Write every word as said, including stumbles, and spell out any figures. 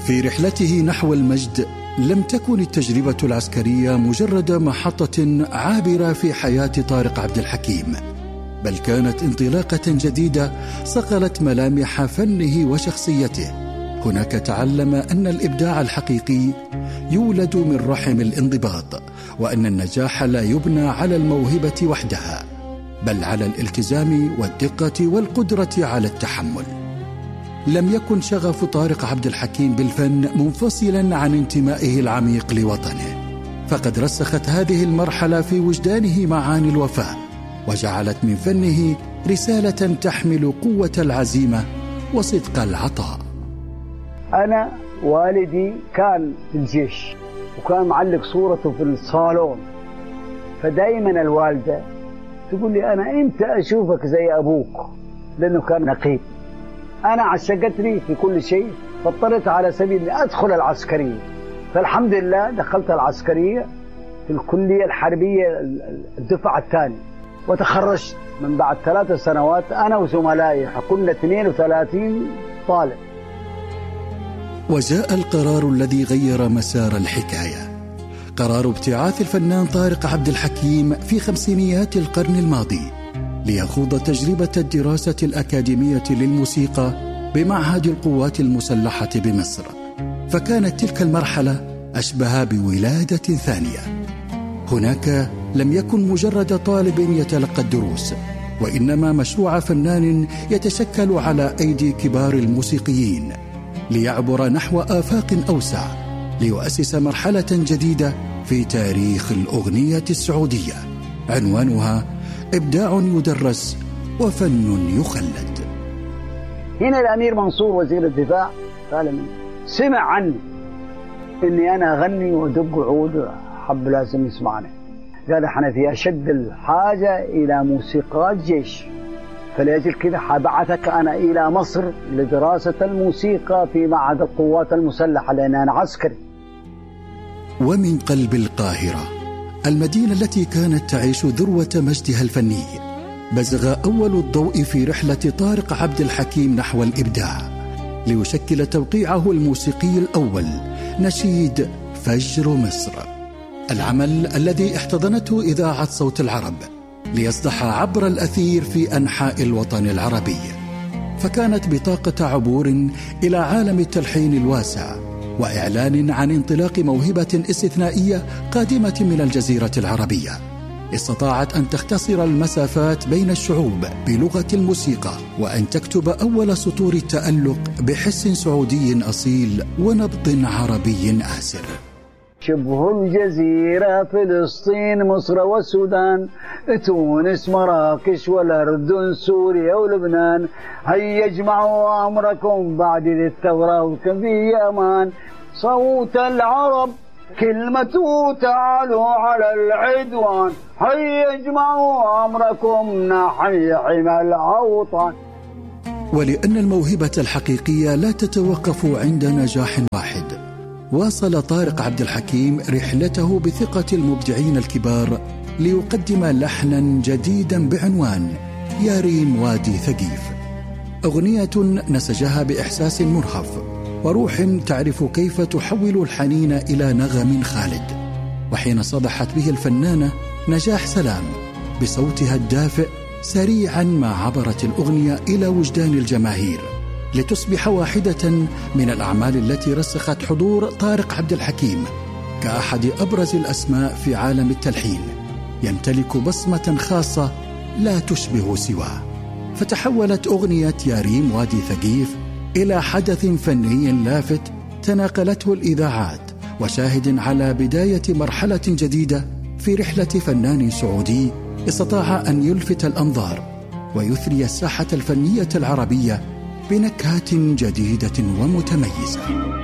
في رحلته نحو المجد لم تكن التجربة العسكرية مجرد محطة عابرة في حياة طارق عبد الحكيم، بل كانت انطلاقة جديدة صقلت ملامح فنه وشخصيته. هناك تعلم أن الإبداع الحقيقي يولد من رحم الانضباط، وأن النجاح لا يبنى على الموهبة وحدها، بل على الالتزام والدقة والقدرة على التحمل. لم يكن شغف طارق عبد الحكيم بالفن منفصلا عن انتمائه العميق لوطنه، فقد رسخت هذه المرحلة في وجدانه معاني الوفاء، وجعلت من فنه رسالة تحمل قوة العزيمة وصدق العطاء. أنا والدي كان في الجيش وكان معلق صورته في الصالون، فدائما الوالدة تقول لي أنا إمتى أشوفك زي أبوك، لأنه كان نقيب. أنا عشقتني في كل شيء، فاضطريت على سبيل أني أدخل العسكرية، فالحمد لله دخلت العسكرية في الكلية الحربية الدفعة الثانية، وتخرجت من بعد ثلاث سنوات أنا وزملائي، كنا اثنين وثلاثين طالب. وجاء القرار الذي غير مسار الحكاية، قرار ابتعاث الفنان طارق عبد الحكيم في خمسينيات القرن الماضي ليخوض تجربة الدراسة الأكاديمية للموسيقى بمعهد القوات المسلحة بمصر. فكانت تلك المرحلة أشبه بولادة ثانية. هناك لم يكن مجرد طالب يتلقى الدروس، وإنما مشروع فنان يتشكل على أيدي كبار الموسيقيين ليعبر نحو آفاق أوسع، ليؤسس مرحلة جديدة في تاريخ الأغنية السعودية، عنوانها إبداع يدرس وفن يخلد. هنا الأمير منصور وزير الدفاع قال سمع عني إني أنا أغني وأدق عود، حب لازم يسمعني، قال احنا في أشد الحاجة إلى موسيقات جيش، فلأجل كده حبعثك أنا إلى مصر لدراسة الموسيقى في معهد القوات المسلحة، لأن أنا عسكري. ومن قلب القاهرة، المدينة التي كانت تعيش ذروة مجدها الفني، بزغ أول الضوء في رحلة طارق عبد الحكيم نحو الإبداع، ليشكل توقيعه الموسيقي الأول نشيد فجر مصر، العمل الذي احتضنته إذاعة صوت العرب ليصدح عبر الأثير في أنحاء الوطن العربي. فكانت بطاقة عبور إلى عالم التلحين الواسع، وإعلان عن انطلاق موهبة استثنائية قادمة من الجزيرة العربية، استطاعت أن تختصر المسافات بين الشعوب بلغة الموسيقى، وأن تكتب أول سطور التألق بحس سعودي أصيل ونبض عربي آسر. شبه الجزيرة فلسطين مصر والسودان تونس مراكش والأردن سوريا ولبنان، هيا اجمعوا أمركم بعد ذي الثورة وكن في أمان، صوت العرب كلمته تعالوا على العدوان، هيا اجمعوا أمركم نحيي حمى الأوطان. ولأن الموهبة الحقيقية لا تتوقف عند نجاح واحد، واصل طارق عبد الحكيم رحلته بثقة المبدعين الكبار ليقدم لحنا جديدا بعنوان يا ريم وادي ثقيف، أغنية نسجها بإحساس مرهف وروح تعرف كيف تحول الحنين إلى نغم خالد. وحين صدحت به الفنانة نجاح سلام بصوتها الدافئ، سريعا ما عبرت الأغنية إلى وجدان الجماهير، لتصبح واحدة من الأعمال التي رسخت حضور طارق عبد الحكيم كأحد أبرز الأسماء في عالم التلحين، يمتلك بصمة خاصة لا تشبه سواه. فتحولت أغنية يا ريم وادي ثقيف إلى حدث فني لافت تناقلته الإذاعات، وشاهد على بداية مرحلة جديدة في رحلة فنان سعودي استطاع أن يلفت الأنظار ويثري الساحة الفنية العربية بنكهات جديدة ومتميزة.